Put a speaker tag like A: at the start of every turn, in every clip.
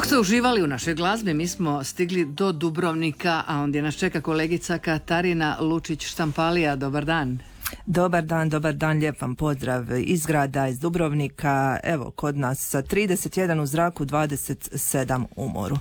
A: ste uživali u našoj glazbi, mi smo stigli do Dubrovnika, a ondje nas čeka kolegica Katarina Lučić-Štampalija. Dobar dan.
B: Dobar dan, lijep vam pozdrav iz grada, iz Dubrovnika. Evo, kod nas sa 31 u zraku, 27 u moru.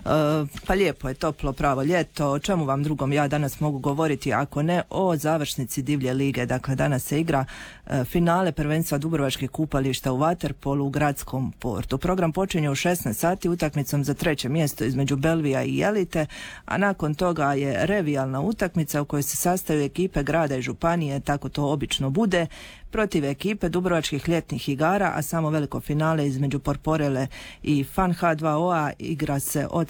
B: Pa lijepo je, toplo, pravo ljeto. O čemu vam drugom ja danas mogu govoriti ako ne o završnici divlje lige. Dakle, danas se igra finale prvenstva Dubrovačkih kupališta u vaterpolu u gradskom portu. Program počinje u 16 sati utakmicom za treće mjesto između Belvija i Elite, a nakon toga je revijalna utakmica u kojoj se sastaju ekipe grada i županije, tako to obično bude, protiv ekipe Dubrovačkih ljetnih igara, a samo veliko finale između Porporele i Fan H2O-a igra se od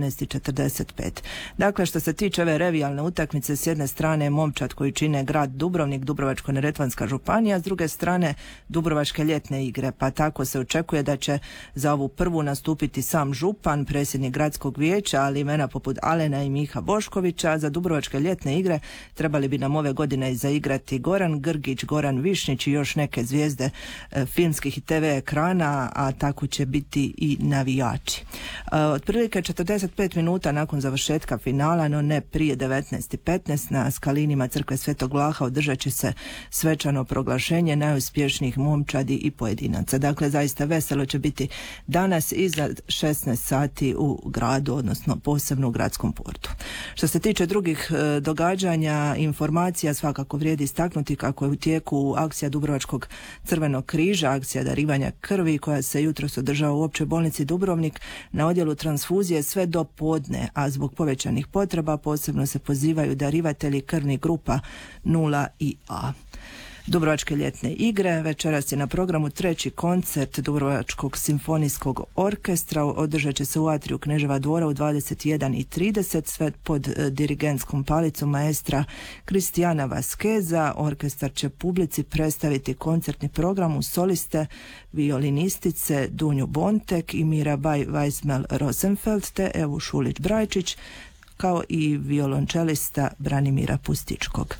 B: 17:45. Dakle, što se tiče ove revijalne utakmice, s jedne strane momčad koji čine grad Dubrovnik, Dubrovačko-neretvanska županija, s druge strane Dubrovačke ljetne igre, pa tako se očekuje da će za ovu prvu nastupiti sam župan, predsjednik gradskog vijeća, ali imena poput Alena i Miha Boškovića. Za Dubrovačke ljetne igre trebali bi nam ove godine zaigrati Goran Grgić, Goran Višnjić i još neke zvijezde filmskih i TV ekrana, a tako će biti i navijači. Otprilike 45 minuta nakon završetka finala, no ne prije 19:15, na skalinima crkve Svetog Vlaha održat će se svečano proglašenje najuspješnijih momčadi i pojedinaca. Dakle, zaista veselo će biti danas iza 16 sati u gradu, odnosno posebno u gradskom portu. Što se tiče drugih događanja, informacija, svakako vrijedi istaknuti kako je u tijeku akcija Dubrovačkog crvenog križa, akcija darivanja krvi koja se jutros održava u Općoj bolnici Dubrovnik na odjelu transfuzije sve do podne, a zbog povećanih potreba posebno se pozivaju darivatelji krvnih grupa 0 i A. Dubrovačke ljetne igre. Večeras je na programu treći koncert Dubrovačkog simfonijskog orkestra. Održat će se u atriju Kneževa dvora u 21:30, sve pod dirigentskom palicom maestra Kristijana Vaskeza. Orkestar će publici predstaviti koncertni program uz soliste violinistice Dunju Bontek i Mirabaj Weismel Rosenfeld te Evu Šulić-Brajčić, kao i violončelista Branimira Pustičkog.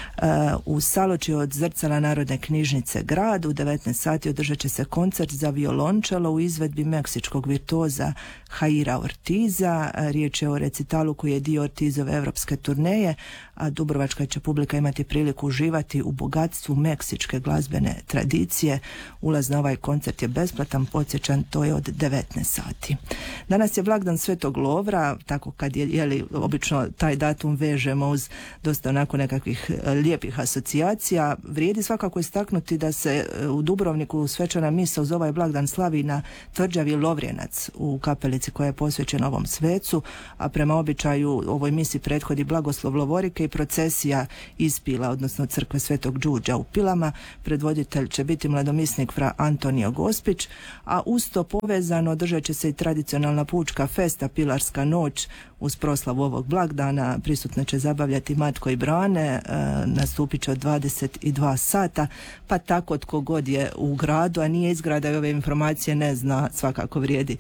B: U Saloči od zrcala Narodne knjižnice grad u 19 sati održat će se koncert za violončelo u izvedbi meksičkog virtuoza Jaira Ortiza. Riječ je o recitalu koji je dio Ortizove evropske turneje, a dubrovačka će publika imati priliku uživati u bogatstvu meksičke glazbene tradicije. Ulaz na ovaj koncert je besplatan, podsjećam, to je od 19 sati. Danas je blagdan Svetog Lovra, tako kad je obično taj datum vežemo uz dosta onako nekakvih lijepih asocijacija. Vrijedi svakako istaknuti da se u Dubrovniku svečana misa uz ovaj blagdan slavi na tvrđavi Lovrjenac u kapelici koja je posvećena ovom svecu, a prema običaju ovoj misi prethodi blagoslov Lovorike i procesija iz Pila, odnosno crkve Svetog Đurđa u Pilama. Predvoditelj će biti mladomisnik fra Antonio Gospić, a uz to povezano održat će se i tradicionalna pučka festa Pilarska noć. Uz proslavu ovog blagdana prisutne će zabavljati Matko i Brane, nastupit će od 22 sata, pa tako tko god je u gradu, a nije iz grada i ove informacije ne zna, svakako vrijedi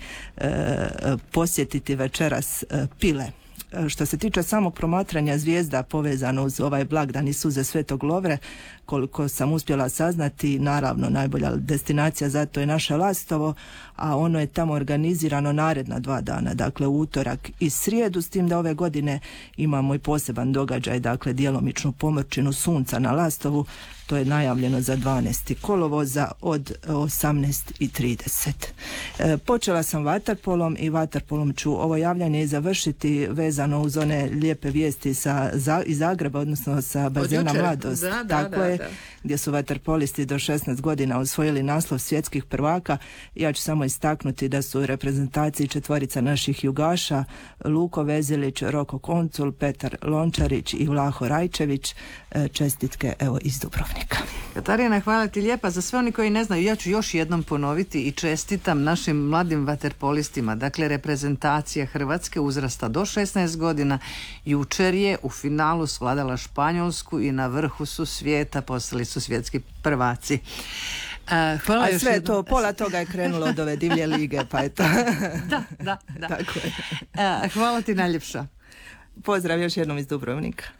B: posjetiti večeras Pile. Što se tiče samog promatranja zvijezda povezano uz ovaj blagdan i suze Svetog Lovre, koliko sam uspjela saznati, naravno najbolja destinacija za to je naše Lastovo, a ono je tamo organizirano naredna 2 dana, dakle utorak i srijedu, s tim da ove godine imamo i poseban događaj, dakle djelomičnu pomrčinu sunca na Lastovu. To je najavljeno za 12. kolovoza od 18:30. Počela sam vaterpolom i vaterpolom ću ovo javljanje završiti vezano uz one lijepe vijesti iz Zagreba, odnosno sa bazena Mladost. Tako je, gdje su vaterpolisti do 16 godina osvojili naslov svjetskih prvaka. Ja ću samo istaknuti da su u reprezentaciji 4 naših jugaša: Luko Vezilić, Roko Koncul, Petar Lončarić i Vlaho Rajčević. Čestitke evo iz Dubrovnika.
A: Katarina, hvala ti lijepa. Za sve oni koji ne znaju, ja ću još jednom ponoviti i čestitam našim mladim vaterpolistima. Dakle, reprezentacija Hrvatske uzrasta do 16 godina jučer je u finalu svladala Španjolsku i na vrhu su svijeta, postali su svjetski prvaci. Hvala. A sve to, pola toga je krenulo od ove divlje lige, pa je to. Da. Tako je. Hvala ti najljepša.
B: Pozdrav još jednom iz Dubrovnika.